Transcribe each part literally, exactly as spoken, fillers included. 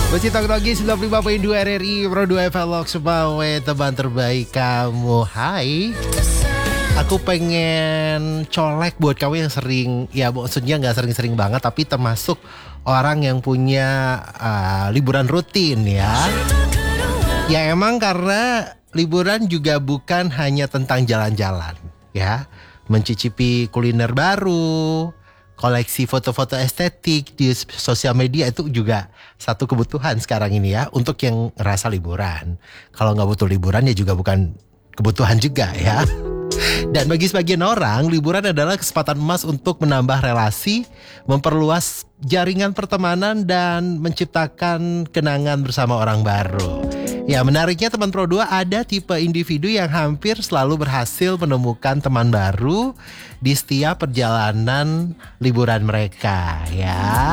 Masih Teknologi sembilan puluh lima koma dua R R I Pro dua F L Lok Sebawe, teman terbaik kamu. Hai, aku pengen colek buat kamu yang sering, ya maksudnya gak sering-sering banget, tapi termasuk orang yang punya uh, liburan rutin ya. Ya emang karena liburan juga bukan hanya tentang jalan-jalan ya, mencicipi kuliner baru, koleksi foto-foto estetik di sosial media itu juga satu kebutuhan sekarang ini ya, untuk yang ngerasa liburan. Kalau nggak butuh liburan ya juga bukan kebutuhan juga ya. Dan bagi sebagian orang, liburan adalah kesempatan emas untuk menambah relasi, memperluas jaringan pertemanan, dan menciptakan kenangan bersama orang baru. Ya, menariknya teman Pro dua ada tipe individu yang hampir selalu berhasil menemukan teman baru di setiap perjalanan liburan mereka ya.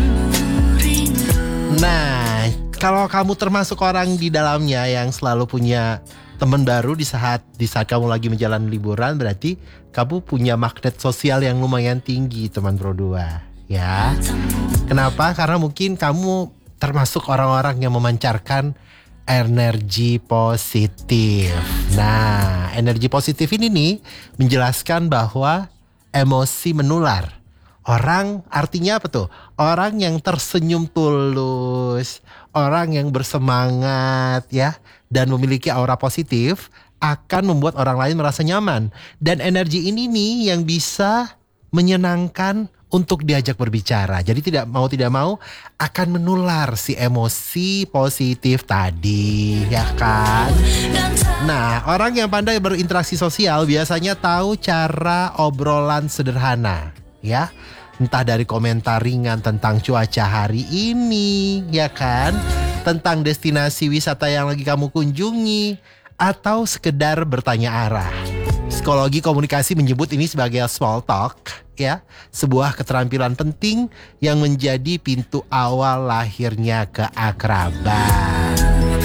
Nah, kalau kamu termasuk orang di dalamnya yang selalu punya teman baru di saat di saat kamu lagi menjalani liburan, berarti kamu punya magnet sosial yang lumayan tinggi teman Pro dua ya. Kenapa? Karena mungkin kamu termasuk orang-orang yang memancarkan energi positif. Nah, energi positif ini nih menjelaskan bahwa emosi menular. Orang artinya apa tuh? Orang yang tersenyum tulus, orang yang bersemangat ya, dan memiliki aura positif akan membuat orang lain merasa nyaman. Dan energi ini nih yang bisa menyenangkan untuk diajak berbicara. Jadi tidak mau tidak mau akan menular si emosi positif tadi, ya kan? Nah, orang yang pandai berinteraksi sosial biasanya tahu cara obrolan sederhana, ya. Entah dari komentar ringan tentang cuaca hari ini, ya kan? Tentang destinasi wisata yang lagi kamu kunjungi, atau sekedar bertanya arah. Psikologi komunikasi menyebut ini sebagai small talk, ya, sebuah keterampilan penting yang menjadi pintu awal lahirnya keakraban.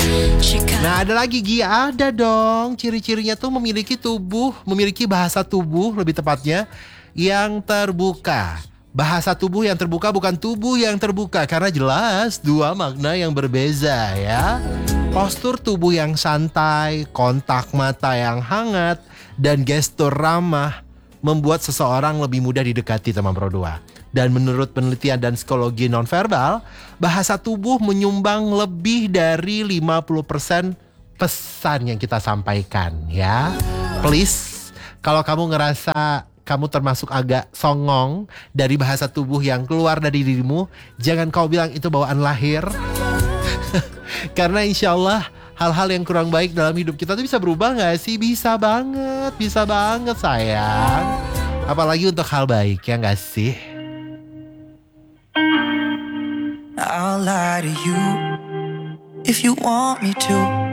Nah, ada lagi Gi, ada dong ciri-cirinya tuh memiliki tubuh, memiliki bahasa tubuh lebih tepatnya yang terbuka. Bahasa tubuh yang terbuka bukan tubuh yang terbuka, karena jelas dua makna yang berbeda ya. Postur tubuh yang santai, kontak mata yang hangat, dan gestur ramah membuat seseorang lebih mudah didekati teman Pro dua. Dan menurut penelitian dan psikologi nonverbal, bahasa tubuh menyumbang lebih dari lima puluh persen pesan yang kita sampaikan ya. Please, kalau kamu ngerasa kamu termasuk agak songong dari bahasa tubuh yang keluar dari dirimu, jangan kau bilang itu bawaan lahir. Karena insya Allah hal-hal yang kurang baik dalam hidup kita tuh bisa berubah gak sih? Bisa banget, bisa banget sayang. Apalagi untuk hal baik, ya gak sih? I'll lie to you if you want me to.